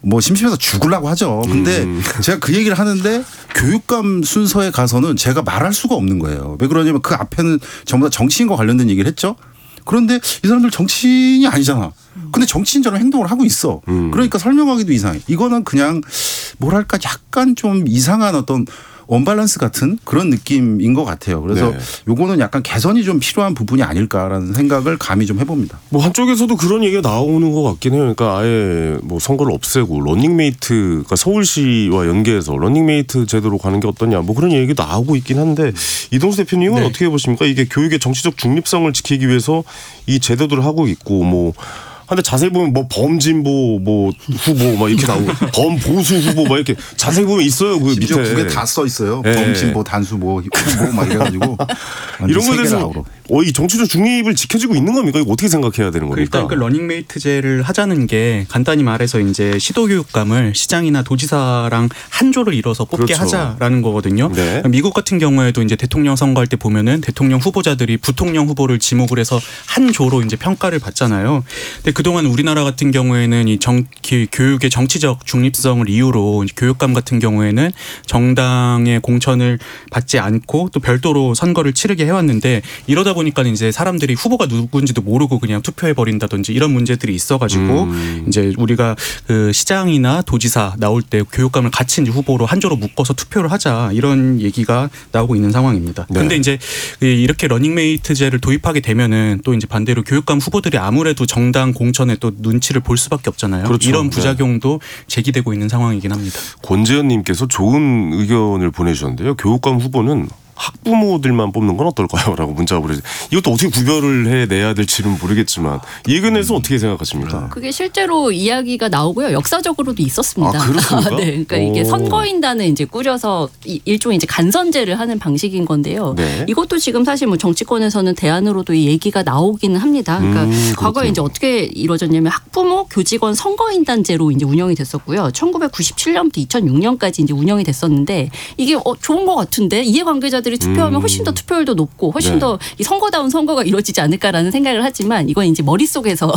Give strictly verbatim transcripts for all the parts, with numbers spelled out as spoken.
뭐 심심해서 죽으려고 하죠. 근데 음. 제가 그 얘기를 하는데 교육감 순서에 가서는 제가 말할 수가 없는 거예요. 왜 그러냐면 그 앞에는 전부 다 정치인과 관련된 얘기를 했죠. 그런데 이 사람들 정치인이 아니잖아. 근데 정치인처럼 행동을 하고 있어. 음. 그러니까 설명하기도 이상해. 이거는 그냥 뭐랄까 약간 좀 이상한 어떤 언밸런스 같은 그런 느낌인 것 같아요. 그래서 네. 요거는 약간 개선이 좀 필요한 부분이 아닐까라는 생각을 감히 좀 해봅니다. 뭐 한쪽에서도 그런 얘기가 나오는 것 같긴 해요. 그러니까 아예 뭐 선거를 없애고 러닝메이트가 서울시와 연계해서 러닝메이트 제도로 가는 게 어떠냐 뭐 그런 얘기가 나오고 있긴 한데 이동수 대표님은 네. 어떻게 보십니까? 이게 교육의 정치적 중립성을 지키기 위해서 이 제도들을 하고 있고 뭐 근데 자세히 보면 뭐 범진보 뭐 후보 막 이렇게 나오고 범보수 후보 막 이렇게 자세히 보면 있어요. 그 밑에 심지어 두 개 다 써 있어요. 네. 범진보 단수보 후보 막 이래가지고 이런 거에 대해서 어, 이 정치적 중립을 지켜지고 있는 겁니까? 이거 어떻게 생각해야 되는 겁니까? 그러니까 그 러닝메이트제를 하자는 게 간단히 말해서 이제 시도교육감을 시장이나 도지사랑 한 조를 이뤄서 뽑게 그렇죠. 하자라는 거거든요. 네. 미국 같은 경우에도 이제 대통령 선거할 때 보면은 대통령 후보자들이 부통령 후보를 지목을 해서 한 조로 이제 평가를 받잖아요. 근데 그동안 우리나라 같은 경우에는 이 정, 교육의 정치적 중립성을 이유로 이제 교육감 같은 경우에는 정당의 공천을 받지 않고 또 별도로 선거를 치르게 해왔는데 이러다 보니까 이제 사람들이 후보가 누군지도 모르고 그냥 투표해 버린다든지 이런 문제들이 있어가지고 음. 이제 우리가 그 시장이나 도지사 나올 때 교육감을 같이 이제 후보로 한 조로 묶어서 투표를 하자 이런 얘기가 나오고 있는 상황입니다. 네. 근데 이제 이렇게 러닝메이트제를 도입하게 되면은 또 이제 반대로 교육감 후보들이 아무래도 정당 공천에 또 눈치를 볼 수밖에 없잖아요. 그렇죠. 이런 부작용도 제기되고 있는 상황이긴 합니다. 권재현님께서 좋은 의견을 보내주셨는데요. 교육감 후보는 학부모들만 뽑는 건 어떨까요? 라고 문자가 보내주세요. 이것도 어떻게 구별을 해내야 될지는 모르겠지만 이 의견에 대해서 어떻게 생각하십니까? 그게 실제로 이야기가 나오고요. 역사적으로도 있었습니다. 아, 그렇습니까? 네, 그러니까 이게 오. 선거인단을 이제 꾸려서 일종의 이제 간선제를 하는 방식인 건데요. 네. 이것도 지금 사실 뭐 정치권에서는 대안으로도 이 얘기가 나오기는 합니다. 그러니까 음, 과거에 이제 어떻게 이루어졌냐면 학부모 교직원 선거인단제로 이제 운영이 됐었고요. 천구백구십칠 년부터 이천육 년까지 이제 운영이 됐었는데 이게 어, 좋은 것 같은데 이해관계자 들이 투표하면 훨씬 더 투표율도 높고 훨씬 네. 더 이 선거다운 선거가 이루어지지 않을까라는 생각을 하지만 이건 이제 머릿속에서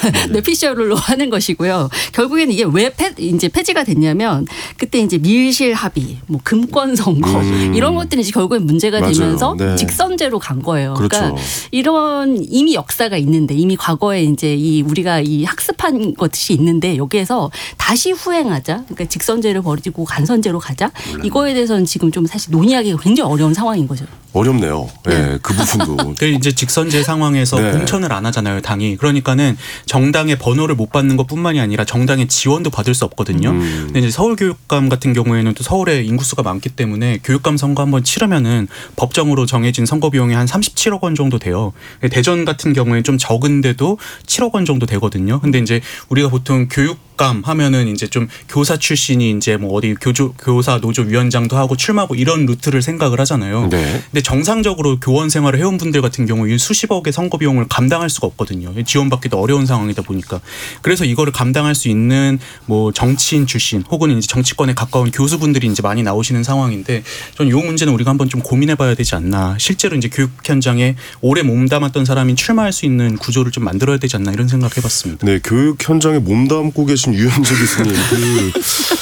뇌피셜로 하는 것이고요. 결국에는 이게 왜 폐, 이제 폐지가 됐냐면 그때 이제 밀실 합의, 뭐 금권 선거 음. 이런 것들이 이제 결국엔 문제가 맞아요. 되면서 네. 직선제로 간 거예요. 그렇죠. 그러니까 이런 이미 역사가 있는데 이미 과거에 이제 이 우리가 이 학습한 것이 있는데 여기에서 다시 후행하자. 그러니까 직선제를 버리고 간선제로 가자. 이거에 대해서는 지금 좀 사실 논의하기가 굉장히 어려운 상황인 거죠. 어렵네요. 네, 그 부분도. 그 이제 직선제 상황에서 네. 공천을 안 하잖아요, 당이. 그러니까는 정당의 번호를 못 받는 것뿐만이 아니라 정당의 지원도 받을 수 없거든요. 음. 근데 이제 서울교육감 같은 경우에는 또 서울에 인구수가 많기 때문에 교육감 선거 한번 치르면은 법정으로 정해진 선거 비용이 한 삼십칠억 원 정도 돼요. 대전 같은 경우에 좀 적은데도 칠억 원 정도 되거든요. 근데 이제 우리가 보통 교육감 하면은 이제 좀 교사 출신이 이제 뭐 어디 교조, 교사 노조 위원장도 하고 출마하고 이런 루트를 생각을 하잖아요. 네. 근데 정상적으로 교원 생활을 해온 분들 같은 경우 이 수십억의 선거 비용을 감당할 수가 없거든요. 지원받기도 어려운 상황이다 보니까. 그래서 이거를 감당할 수 있는 뭐 정치인 출신 혹은 이제 정치권에 가까운 교수분들이 이제 많이 나오시는 상황인데 저는 이 문제는 우리가 한번 좀 고민해봐야 되지 않나. 실제로 이제 교육 현장에 오래 몸담았던 사람이 출마할 수 있는 구조를 좀 만들어야 되지 않나 이런 생각해봤습니다. 네, 교육 현장에 몸담고 계신 유현재 교수님. 그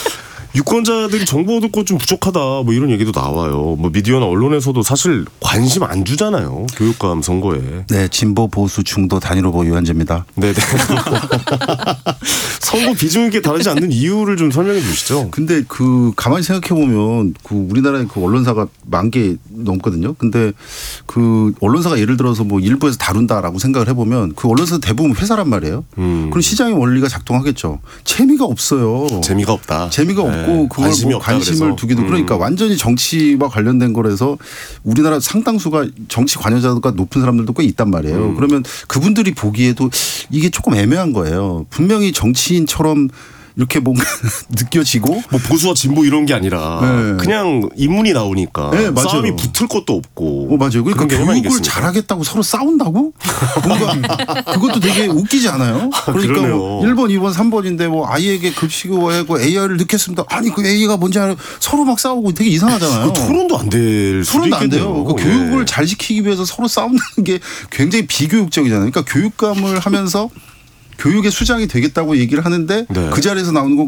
유권자들이 정보 얻을 것 좀 부족하다 뭐 이런 얘기도 나와요. 뭐 미디어나 언론에서도 사실 관심 안 주잖아요. 교육감 선거에. 네, 진보 보수 중도 단일 후보 유현재입니다. 네네. 선거 비중이 이렇게 다르지 않는 이유를 좀 설명해 주시죠. 근데 그 가만히 생각해 보면 그 우리나라에 그 언론사가 만 개 넘거든요. 근데 그 언론사가 예를 들어서 뭐 일부에서 다룬다라고 생각을 해보면 그 언론사 대부분 회사란 말이에요. 음. 그럼 시장의 원리가 작동하겠죠. 재미가 없어요. 재미가 없다. 재미가 네. 없고 그걸 관심이 뭐 없다 관심을 그래서. 두기도 음. 그러니까 완전히 정치와 관련된 거라서 우리나라 상당수가 정치 관여자가 높은 사람들도 꽤 있단 말이에요. 음. 그러면 그분들이 보기에도 이게 조금 애매한 거예요. 분명히 정치인처럼 이렇게 뭔가 느껴지고 뭐 보수와 진보 이런 게 아니라 네. 그냥 인문이 나오니까 네, 맞아요. 싸움이 붙을 것도 없고. 어, 맞아요. 그러니까 그런 개념 교육을 아니겠습니까? 잘하겠다고 서로 싸운다고? 뭔가 그것도 되게 웃기지 않아요? 그러니까 그러네요. 뭐 일 번, 이 번, 삼 번인데 뭐 아이에게 급식하고 에이아이를 넣겠습니다. 아니 그 에이아이가 뭔지 알아요? 서로 막 싸우고 되게 이상하잖아요. 그 토론도 안 될 수도 토론도 안 있겠네요. 돼요. 그 예. 교육을 잘 시키기 위해서 서로 싸우는 게 굉장히 비교육적이잖아요. 그러니까 교육감을 하면서 교육의 수장이 되겠다고 얘기를 하는데 네. 그 자리에서 나오는 건